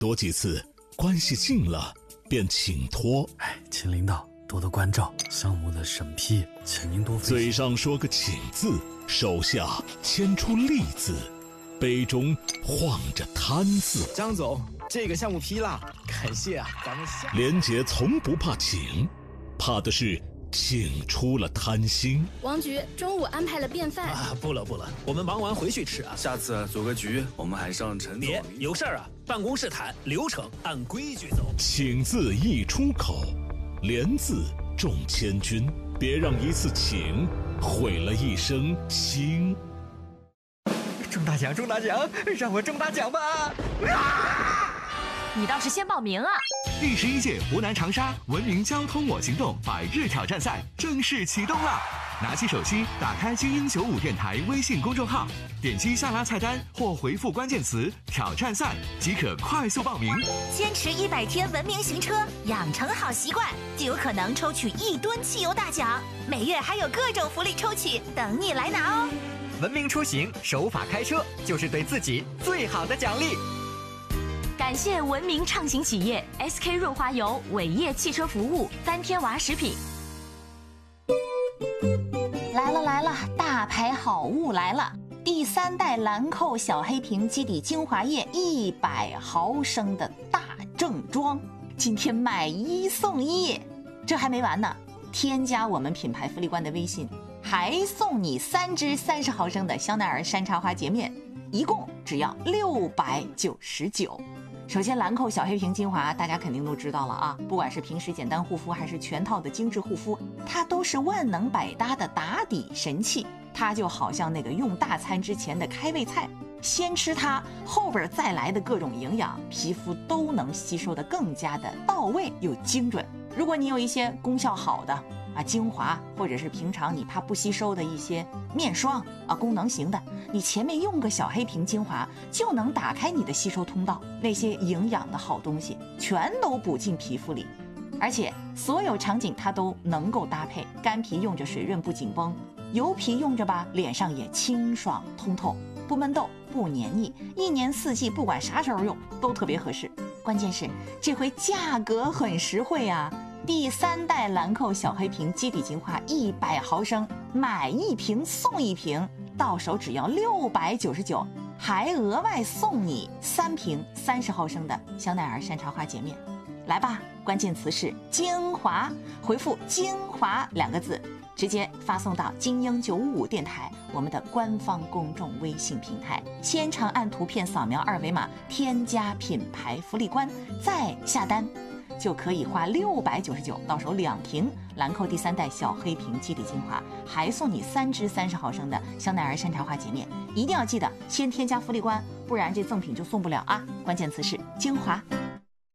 多几次，关系近了便请托。 请领导多多关照，项目的审批，请您多费心。 嘴上说个请字，手下牵出利字，杯中晃着贪字。 张总，这个项目批了，感谢啊，咱们下。 连杰从不怕请，怕的是请出了贪心。 王局中午安排了便饭啊，不了，我们忙完回去吃啊。 下次组个局，我们还上陈总。 别有事儿啊，办公室谈，流程按规矩走。 请字一出口，连字中千军，别让一次请毁了一生心。 中大奖，让我中大奖吧！ 你倒是先报名啊！ 第11届湖南长沙文明交通我行动100日挑战赛正式启动了！拿起手机，打开精英95电台微信公众号，点击下拉菜单或回复关键词“挑战赛”即可快速报名。 坚持100天文明行车，养成好习惯，就有可能抽取1吨汽油大奖。每月还有各种福利抽取等你来拿哦！ 文明出行，守法开车，就是对自己最好的奖励。 感谢文明畅行企业 SK 润滑油、伟业汽车服务、3天娃食品。 来了，大牌好物来了！第3代兰蔻小黑瓶基底精华液100毫升的大正装，今天买1送1，这还没完呢！添加我们品牌福利官的微信，还送你3支30毫升的香奈儿山茶花洁面，一共只要699。首先，兰蔻小黑瓶精华大家肯定都知道了啊，不管是平时简单护肤还是全套的精致护肤，它都是万能百搭的打底神器。它就好像那个用大餐之前的开胃菜，先吃它，后边再来的各种营养，皮肤都能吸收的更加的到位又精准。如果你有一些功效好的精华，或者是平常你怕不吸收的一些面霜功能型的，你前面用个小黑瓶精华就能打开你的吸收通道，那些营养的好东西全都补进皮肤里。而且所有场景它都能够搭配，干皮用着水润不紧绷，油皮用着吧脸上也清爽通透，不闷痘不黏腻，1年4季不管啥时候用都特别合适。关键是这回价格很实惠啊！第3代兰蔻小黑瓶基底精华100毫升，买1瓶送1瓶，到手只要699，还额外送你3瓶30毫升的香奈儿山茶花洁面。来吧，关键词是精华，回复精华2个字，直接发送到精英955电台我们的官方公众微信平台，先长按图片扫描2维码添加品牌福利官，再下单就可以花699，到手2瓶兰蔻第3代小黑瓶基底精华，还送你3支30毫升的香奈儿山茶花洁面。一定要记得先添加福利官，不然这赠品就送不了啊！关键词是精华。